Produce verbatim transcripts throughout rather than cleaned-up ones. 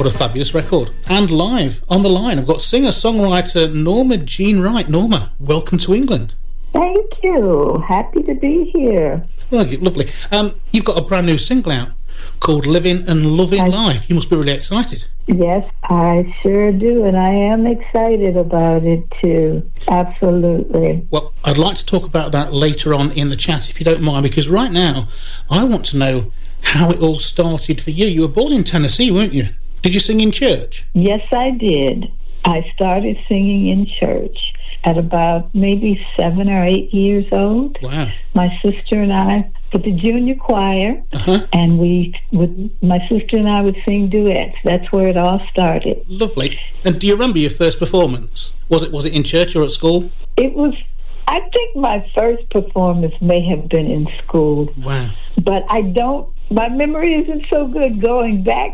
What a fabulous record. And live on the line, I've got singer-songwriter Norma Jean Wright. Norma, welcome to England. Thank you. Happy to be here. Well, lovely. Um, you've got a brand new single out called Living and Loving I, Life. You must be really excited. Yes, I sure do, and I am excited about it too. Absolutely. Well, I'd like to talk about that later on in the chat, if you don't mind, because right now I want to know how it all started for you. You were born in Tennessee, weren't you? Did you sing in church? Yes, I did. I started singing in church at about maybe seven or eight years old. Wow. My sister and I put the junior choir, uh-huh. and we, would, my sister and I would sing duets. That's where it all started. Lovely. And do you remember your first performance? Was it was it in church or at school? It was, I think my first performance may have been in school. Wow. But I don't, my memory isn't so good going back.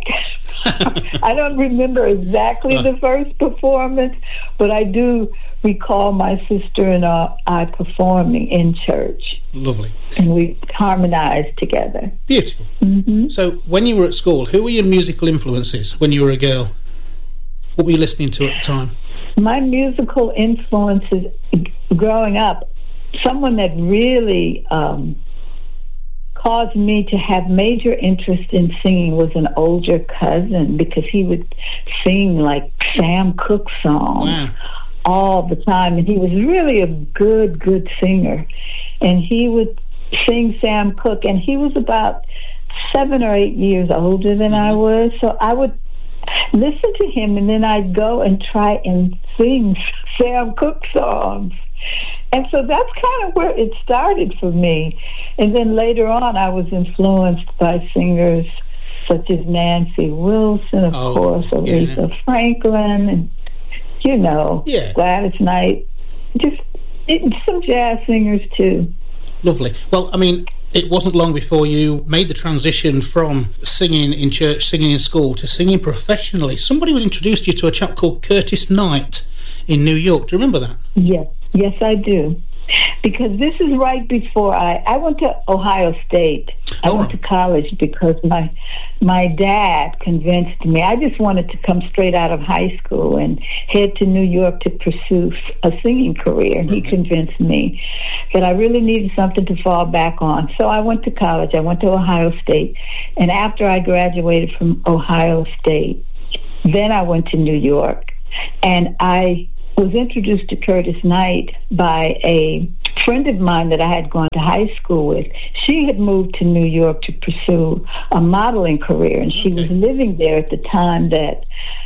I don't remember exactly uh. the first performance, but I do recall my sister and I, I performing in church. Lovely. And we harmonized together. Beautiful. Mm-hmm. So when you were at school, who were your musical influences when you were a girl? What were you listening to at the time? My musical influences growing up, someone that really um, caused me to have major interest in singing was an older cousin, because he would sing like Sam Cooke songs. Wow. All the time, and he was really a good, good singer. And he would sing Sam Cooke, and he was about seven or eight years older than I was, so I would listen to him, and then I'd go and try and sing Sam Cooke songs. And so that's kind of where it started for me. And then later on, I was influenced by singers such as Nancy Wilson, of oh, course, Aretha yeah. Franklin, and you know, yeah. Gladys Knight, just it, some jazz singers too. Lovely. Well, I mean, it wasn't long before you made the transition from singing in church, singing in school, to singing professionally. Somebody would introduce you to a chap called Curtis Knight in New York. Do you remember that? Yes, yes, I do. Because this is right before I, I went to Ohio State. I oh. went to college because my my dad convinced me. I just wanted to come straight out of high school and head to New York to pursue a singing career. And he convinced me that I really needed something to fall back on. So I went to college. I went to Ohio State. And after I graduated from Ohio State, then I went to New York. And I was introduced to Curtis Knight by a friend of mine that I had gone to high school with. She had moved to New York to pursue a modeling career, and she okay. was living there at the time that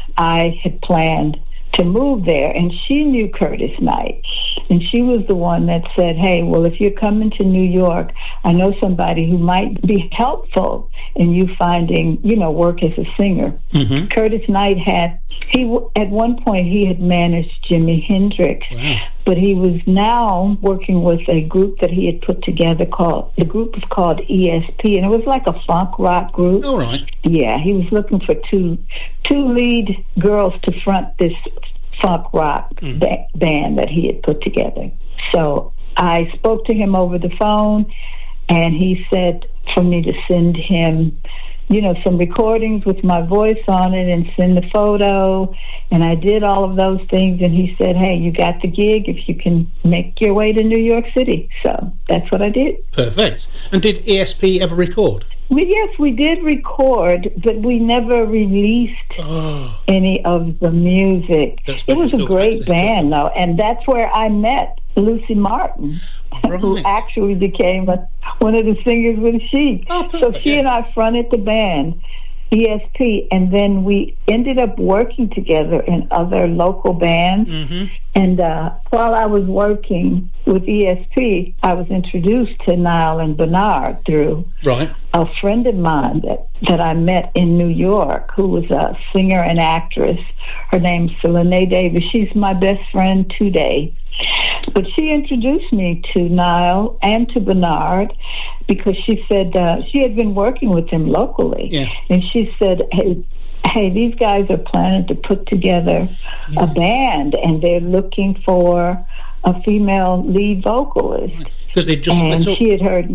I had planned to move there, and she knew Curtis Knight. And she was the one that said, hey, well, if you're coming to New York, I know somebody who might be helpful in you finding, you know, work as a singer. Mm-hmm. Curtis Knight had, he at one point he had managed Jimi Hendrix, wow. but he was now working with a group that he had put together called, the group was called E S P, and it was like a funk rock group. All right. Yeah, he was looking for two two lead girls to front this funk rock mm. ba- band that he had put together. So I spoke to him over the phone, and he said for me to send him, you know, some recordings with my voice on it and send the photo. And I did all of those things, and he said, hey, you got the gig if you can make your way to New York City. So that's what I did. Perfect. And did E S P ever record? Well, yes, we did record, but we never released oh. any of the music. It was a great band, though, and that's where I met Lucy Martin, right. who actually became a, one of the singers with Chic. Oh, so she yeah. and I fronted the band, E S P, and then we ended up working together in other local bands. Mm-hmm. And uh, while I was working with E S P, I was introduced to Niall and Bernard through right. a friend of mine that, that I met in New York, who was a singer and actress. Her name's Selene Davis. She's my best friend today. But she introduced me to Niall and to Bernard because she said uh, she had been working with them locally. Yeah. And she said, hey, hey, these guys are planning to put together yeah. a band, and they're looking for a female lead vocalist. Because they just and split up. she had heard me.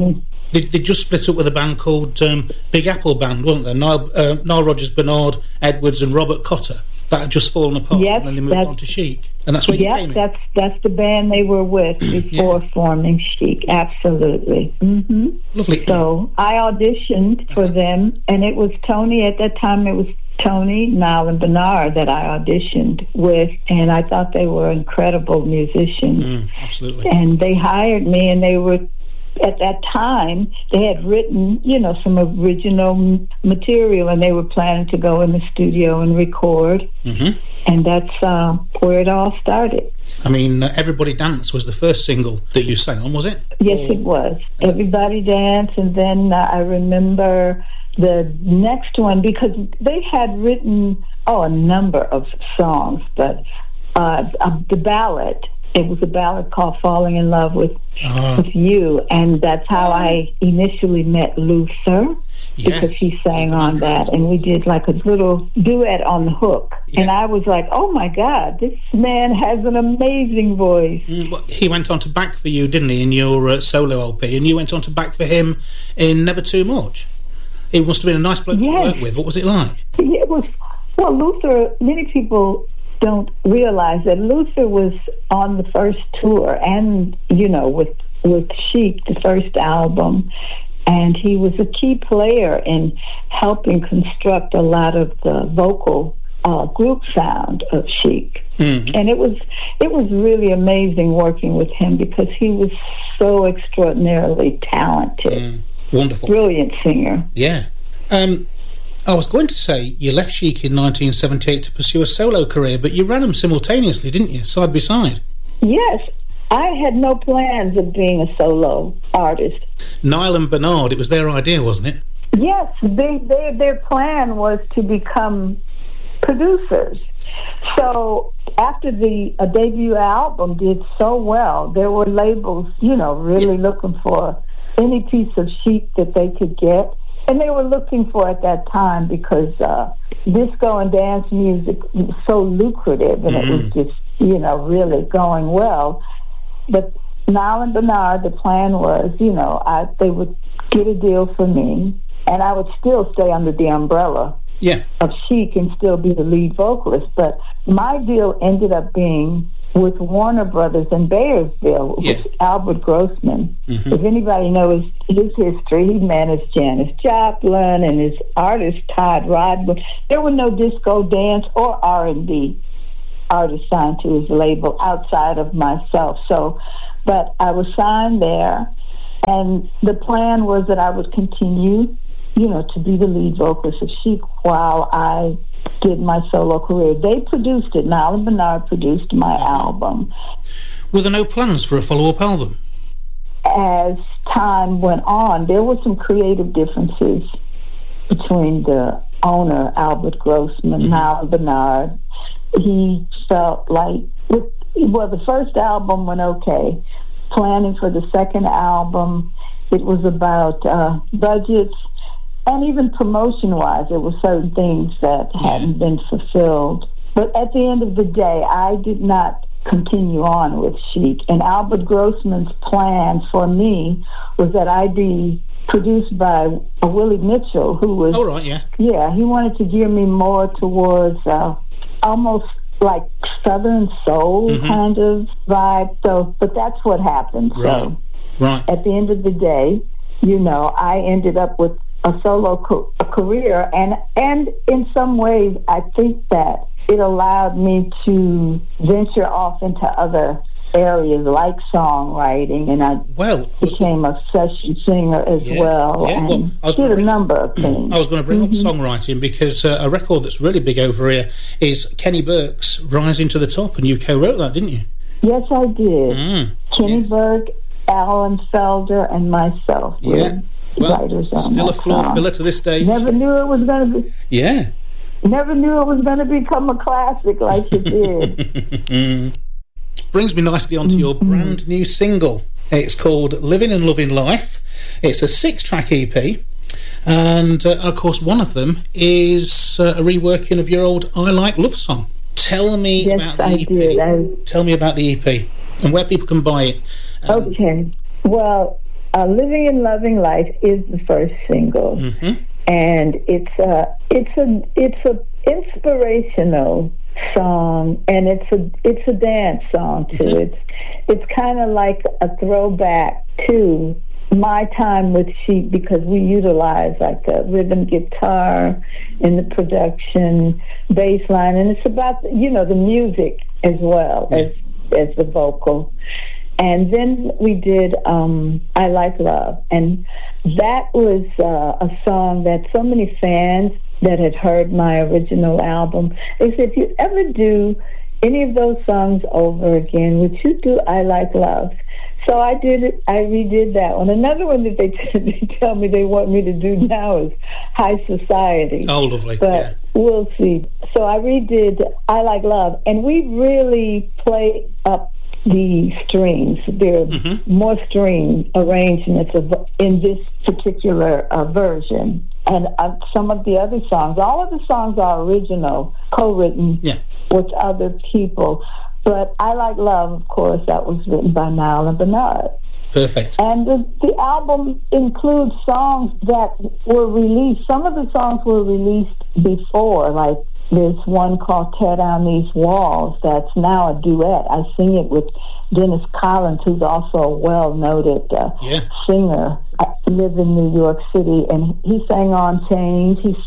They, they just split up with a band called um, Big Apple Band, wasn't there? Nile, uh, Nile Rodgers, Bernard Edwards and Robert Cotter. That had just fallen apart, yes, and then they moved on to Chic. And that's where yes, you came in. that's that's the band they were with before yeah. forming Chic. Absolutely. Mm-hmm. Lovely. So I auditioned for uh-huh. them, and it was Tony at that time. It was Tony, Nile, and Bernard that I auditioned with, and I thought they were incredible musicians. Mm, absolutely. And they hired me, and they were. At that time, they had written, you know, some original material, and they were planning to go in the studio and record. Mm-hmm. And that's uh, where it all started. I mean, uh, Everybody Dance was the first single that you sang on, was it? Yes, or... it was. Everybody Dance, and then uh, I remember the next one, because they had written, oh, a number of songs, but uh, uh, the ballad, it was a ballad called Falling in Love with, uh, with You, and that's how I initially met Luther, yes, because he sang on that, and we did like a little duet on the hook. Yeah. And I was like, oh my God, this man has an amazing voice. Mm, well, he went on to back for you, didn't he, in your uh, solo L P, and you went on to back for him in Never Too Much. It must have been a nice bloke yes. to work with. What was it like? It was, well, Luther, many people don't realize that Luther was on the first tour, and you know, with with Chic, the first album, and he was a key player in helping construct a lot of the vocal uh, group sound of Chic. Mm-hmm. And it was it was really amazing working with him, because he was so extraordinarily talented, mm, wonderful, brilliant singer. Yeah. Um, I was going to say you left Chic in nineteen seventy-eight to pursue a solo career, but you ran them simultaneously, didn't you, side by side? Yes. I had no plans of being a solo artist. Nile and Bernard, it was their idea, wasn't it? Yes. They, they, their plan was to become producers. So after the a debut album did so well, there were labels, you know, really yeah. looking for any piece of Chic that they could get. And they were looking for at that time, because uh, disco and dance music was so lucrative, and mm-hmm. it was just, you know, really going well. But Nile and Bernard, the plan was, you know, I, they would get a deal for me, and I would still stay under the umbrella yeah. of Chic and still be the lead vocalist. But my deal ended up being with Warner Brothers in Beyersville, yeah. with Albert Grossman. Mm-hmm. If anybody knows his history, he managed Janis Joplin and his artist Todd Rodman. There were no disco, dance, or R and B artists signed to his label outside of myself. So, but I was signed there, and the plan was that I would continue, you know, to be the lead vocalist of Chic while I did my solo career. They produced it. Nile and Bernard produced my album. Were there no plans for a follow-up album? As time went on, there were some creative differences between the owner, Albert Grossman, mm-hmm. Nile and Bernard. He felt like, well, the first album went okay. Planning for the second album, it was about uh, budgets. And even promotion-wise, there were certain things that hadn't been fulfilled. But at the end of the day, I did not continue on with Chic. And Albert Grossman's plan for me was that I be produced by Willie Mitchell, who was... Oh, right, yeah. Yeah, he wanted to gear me more towards uh, almost like Southern soul mm-hmm. kind of vibe. So, but that's what happened. Right. So right. At the end of the day, you know, I ended up with a solo co- a career, and and in some ways I think that it allowed me to venture off into other areas like songwriting, and I well, became a session singer as yeah, well, yeah. and well, I was did a bring, number of things. I was going to bring mm-hmm. up songwriting, because uh, a record that's really big over here is Kenny Burke's Rising to the Top, and you co-wrote that, didn't you? Yes, I did. Mm, Kenny yes. Burke, Alan Felder, and myself were yeah. well, writers on still that a floor song. filler to this day. Never knew it was going to be... Yeah. Never knew it was going to become a classic like it did. Brings me nicely onto your brand new single. It's called Living and Loving Life. It's a six-track E P, and uh, of course one of them is uh, a reworking of your old I Like Love song. Tell me yes, about the I E P. Did. I... Tell me about the E P and where people can buy it. Um, okay. Well, uh, Living and Loving Life is the first single. Mm-hmm. And it's a, it's a, it's a inspirational song, and it's a, it's a dance song too. Mm-hmm. It's, it's kind of like a throwback to my time with Sheep, because we utilize like a rhythm guitar in the production, bass line, and it's about, you know, the music as well as as the vocal. And then we did um, I Like Love, and that was uh, a song that so many fans that had heard my original album, they said, if you ever do any of those songs over again, would you do I Like Love? So I did it. I redid that one. Another one that they, they tell me they want me to do now is High Society. Oh, lovely. But yeah. We'll see. So I redid I Like Love, and we really play up the strings. There are mm-hmm. more string arrangements of, in this particular uh, version. And uh, some of the other songs, all of the songs are original, co-written yeah. with other people. But I Like Love, of course, that was written by Nile and Bernard. Perfect. And the, the album includes songs that were released. Some of the songs were released before, like there's one called Tear Down These Walls that's now a duet. I sing it with Dennis Collins, who's also a well-noted uh, yeah. singer. I live in New York City, and he sang On Change. He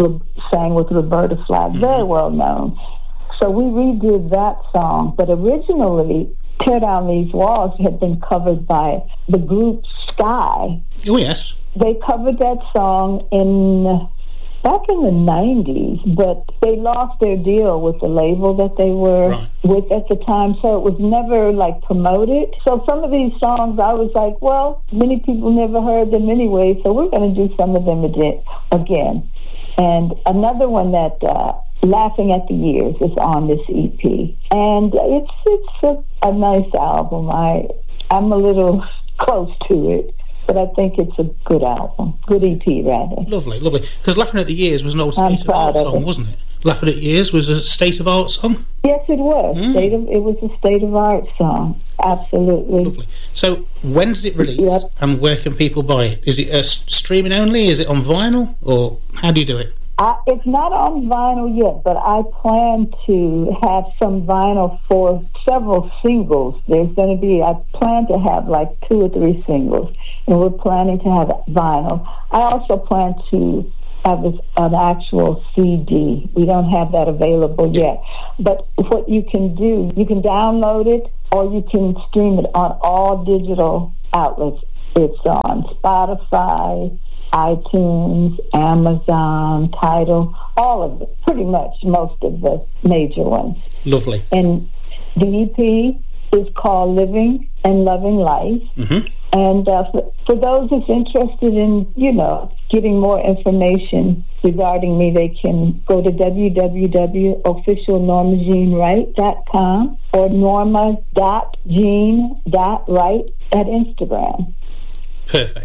sang with Roberta Flack, mm-hmm. very well-known. So we redid that song, but originally Tear Down These Walls had been covered by the group Sky. Oh, yes. They covered that song in back in the nineties, but they lost their deal with the label that they were right. with at the time, so it was never, like, promoted. So some of these songs, I was like, well, many people never heard them anyway, so we're going to do some of them again. And another one that... Uh, Laughing at the Years is on this E P, and it's it's a, a nice album. I I'm a little close to it, but I think it's a good album, good E P rather. Lovely, lovely. Because Laughing at the Years was an old State of Art song, wasn't it? Laughing at Years was a State of Art song. Yes, it was. Mm. State of, it was a State of Art song. Absolutely. Lovely. So when does it release, yep. and where can people buy it? Is it uh, streaming only? Is it on vinyl, or how do you do it? I, it's not on vinyl yet, but I plan to have some vinyl for several singles. There's going to be, I plan to have like two or three singles, and we're planning to have vinyl. I also plan to have an actual C D. We don't have that available yet. But what you can do, you can download it, or you can stream it on all digital outlets. It's on Spotify, iTunes, Amazon, Tidal, all of it, pretty much most of the major ones. Lovely. And the E P is called Living and Loving Life. Mm-hmm. And uh, for, for those that's interested in, you know, getting more information regarding me, they can go to w w w dot official norma jean wright dot com or norma dot jean dot wright at Instagram. Perfect.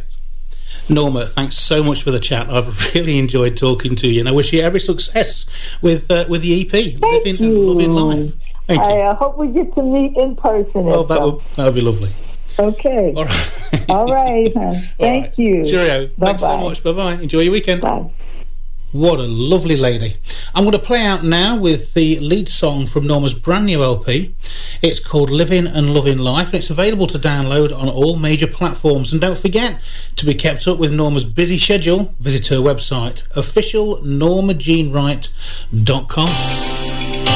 Norma, thanks so much for the chat. I've really enjoyed talking to you, and I wish you every success with uh, with the E P, Thank Living you. and Loving Life. Thank I you. uh, hope we get to meet in person. Oh, that would, that would be lovely. Okay. All right. All right. Huh? Thank right. you. Cheerio. Bye-bye. Thanks so much. Bye-bye. Enjoy your weekend. Bye. What a lovely lady. I'm going to play out now with the lead song from Norma's brand new L P. It's called Living and Loving Life, and it's available to download on all major platforms. And don't forget, to be kept up with Norma's busy schedule, visit her website, official norma jean wright dot com.